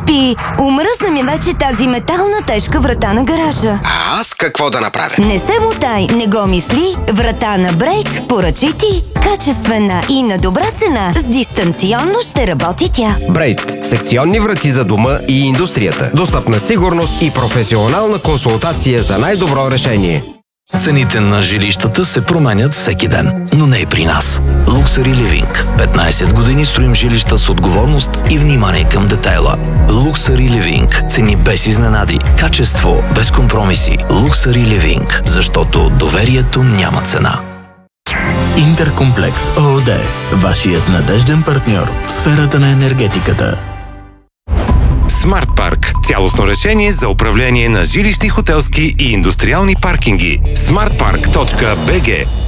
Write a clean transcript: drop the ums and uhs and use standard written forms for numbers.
Скъпи, омръзна ми вече тази метална тежка врата на гаража. А аз какво да направя? Не се мутай, не го мисли. Врата на Брейт поръчай ти. Качествена и на добра цена. С дистанционно ще работи тя. Брейт. Секционни врати за дома и индустрията. Достъпна сигурност и професионална консултация за най-добро решение. Цените на жилищата се променят всеки ден, но не и при нас. Luxury Living. 15 години строим жилища с отговорност и внимание към детайла. Luxury Living. Цени без изненади. Качество без компромиси. Luxury Living. Защото доверието няма цена. Интеркомплекс ООД. Вашият надежден партньор в сферата на енергетиката. Смарт Парк. Цялостно решение за управление на жилищни, хотелски и индустриални паркинги. smartpark.bg